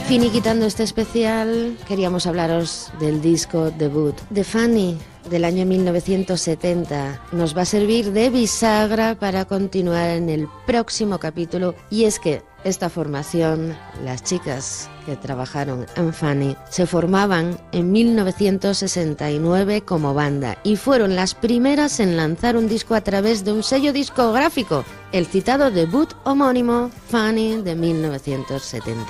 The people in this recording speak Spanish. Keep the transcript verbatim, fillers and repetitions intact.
Finiquitando este especial, queríamos hablaros del disco debut de Fanny del año mil novecientos setenta. Nos va a servir de bisagra para continuar en el próximo capítulo, y es que esta formación, las chicas que trabajaron en Fanny, se formaban en mil novecientos sesenta y nueve como banda y fueron las primeras en lanzar un disco a través de un sello discográfico, el citado debut homónimo Fanny de mil novecientos setenta.